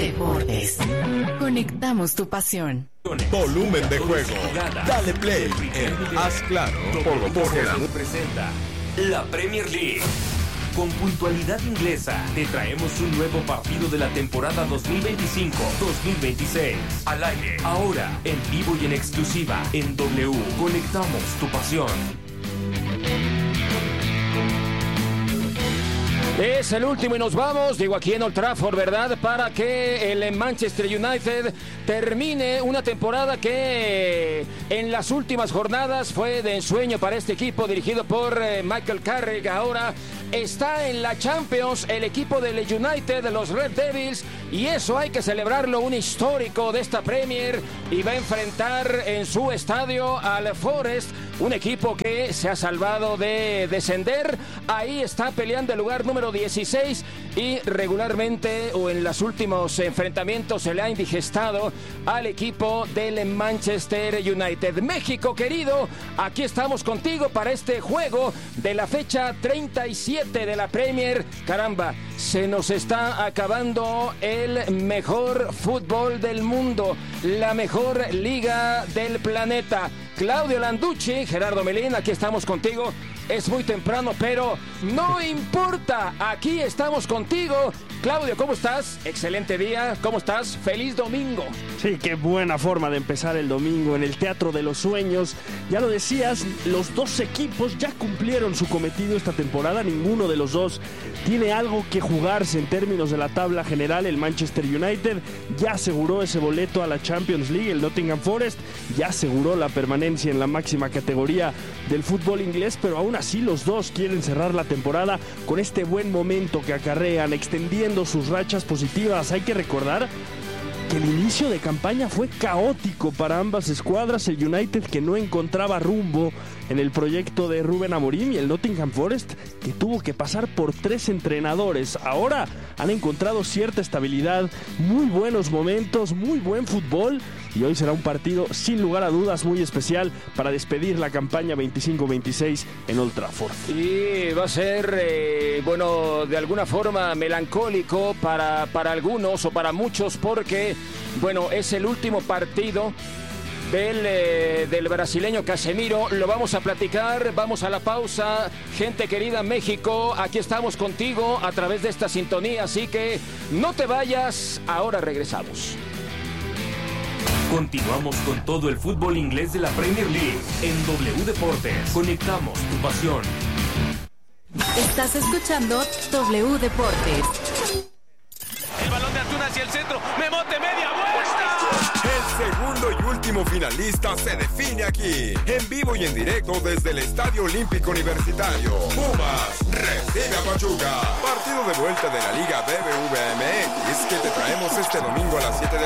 Deportes. Conectamos tu pasión. Volumen de juego. Dale play en Haz Claro por Motor presenta la Premier League. Con puntualidad inglesa, te traemos un nuevo partido de la temporada 2025-2026. Al aire, ahora, en vivo y en exclusiva, en W. Conectamos tu pasión. Es el último y nos vamos, digo aquí en Old Trafford, ¿verdad? Para que el Manchester United termine una temporada que en las últimas jornadas fue de ensueño para este equipo dirigido por Michael Carrick. Ahora está en la Champions el equipo del United, los Red Devils, y eso hay que celebrarlo, un histórico de esta Premier, y va a enfrentar en su estadio al Forest, un equipo que se ha salvado de descender. Ahí está peleando el lugar número 16 y regularmente o en los últimos enfrentamientos se le ha indigestado al equipo del Manchester United. México querido, aquí estamos contigo para este juego de la fecha 37 de la Premier. Caramba, se nos está acabando el mejor fútbol del mundo, la mejor liga del planeta. Claudio Landucci, Gerardo Melín, aquí estamos contigo. Es muy temprano, pero no importa, aquí estamos contigo. Claudio, ¿cómo estás? Excelente día, ¿cómo estás? ¡Feliz domingo! Sí, qué buena forma de empezar el domingo en el Teatro de los Sueños. Ya lo decías, los dos equipos ya cumplieron su cometido esta temporada. Ninguno de los dos tiene algo que jugarse en términos de la tabla general. El Manchester United ya aseguró ese boleto a la Champions League. El Nottingham Forest ya aseguró la permanencia en la máxima categoría del fútbol inglés, pero aún así los dos quieren cerrar la temporada con este buen momento que acarrean, extendiendo sus rachas positivas. Hay que recordar que el inicio de campaña fue caótico para ambas escuadras. El United, que no encontraba rumbo en el proyecto de Rubén Amorim, y el Nottingham Forest, que tuvo que pasar por 3 entrenadores. Ahora han encontrado cierta estabilidad, muy buenos momentos, muy buen fútbol, y hoy será un partido sin lugar a dudas muy especial para despedir la campaña 25-26 en Old Trafford. Y va a ser, bueno, de alguna forma melancólico para algunos o para muchos, porque, bueno, es el último partido del brasileño Casemiro. Lo vamos a platicar, vamos a la pausa. Gente querida, México, aquí estamos contigo a través de esta sintonía, así que no te vayas, ahora regresamos. Continuamos con todo el fútbol inglés de la Premier League en W Deportes. Conectamos tu pasión. Estás escuchando W Deportes. El balón de Antuna hacia el centro, Memote, media vuelta. El segundo y último finalista se define aquí, en vivo y en directo desde el Estadio Olímpico Universitario. Pumas recibe a Pachuca. Partido de vuelta de la Liga BBVA MX que te traemos este domingo a las 7 de